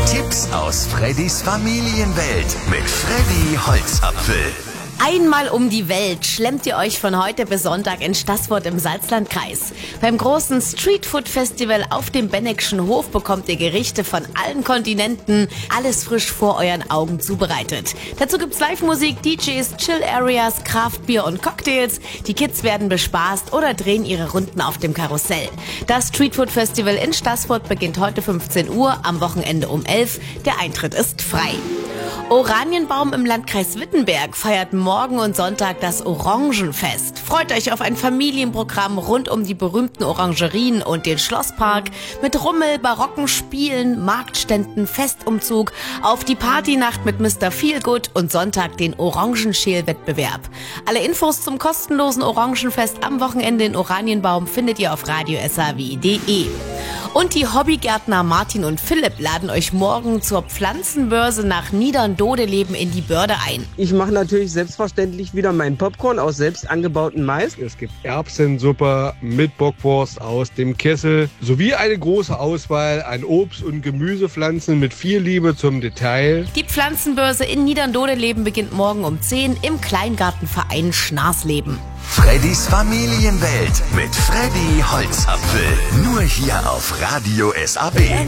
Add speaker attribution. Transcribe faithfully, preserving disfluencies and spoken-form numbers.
Speaker 1: Tipps aus Freddys Familienwelt mit Freddy Holzapfel.
Speaker 2: Einmal um die Welt schlemmt ihr euch von heute bis Sonntag in Staßfurt im Salzlandkreis. Beim großen Streetfood-Festival auf dem Benneckschen Hof bekommt ihr Gerichte von allen Kontinenten, alles frisch vor euren Augen zubereitet. Dazu gibt's Live-Musik, D Js, Chill-Areas, Craftbier und Cocktails. Die Kids werden bespaßt oder drehen ihre Runden auf dem Karussell. Das Streetfood-Festival in Staßfurt beginnt heute fünfzehn Uhr, am Wochenende um elf. Der Eintritt ist frei. Oranienbaum im Landkreis Wittenberg feiert morgen und Sonntag das Orangenfest. Freut euch auf ein Familienprogramm rund um die berühmten Orangerien und den Schlosspark mit Rummel, barocken Spielen, Marktständen, Festumzug, auf die Partynacht mit Mister Feelgood und Sonntag den Orangenschälwettbewerb. Alle Infos zum kostenlosen Orangenfest am Wochenende in Oranienbaum findet ihr auf radio s a w punkt d e. Und die Hobbygärtner Martin und Philipp laden euch morgen zur Pflanzenbörse nach Niederndodeleben in die Börde ein.
Speaker 3: Ich mache natürlich selbstverständlich wieder meinen Popcorn aus selbst angebauten Mais.
Speaker 4: Es gibt Erbsensuppe mit Bockwurst aus dem Kessel sowie eine große Auswahl an Obst- und Gemüsepflanzen mit viel Liebe zum Detail.
Speaker 2: Die Pflanzenbörse in Niederndodeleben beginnt morgen um zehn im Kleingartenverein Schnarsleben.
Speaker 1: Freddys Familienwelt mit Freddy Holzapfel. Nur hier auf Radio S A B.